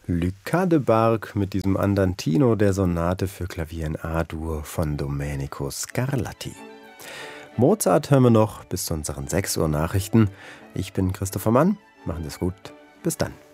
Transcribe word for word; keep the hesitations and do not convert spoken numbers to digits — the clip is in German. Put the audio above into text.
Lucas de Barg mit diesem Andantino der Sonate für Klavier in A-Dur von Domenico Scarlatti. Mozart hören wir noch bis zu unseren sechs Uhr Nachrichten. Ich bin Christopher Mann. Machen Sie es gut. Bis dann.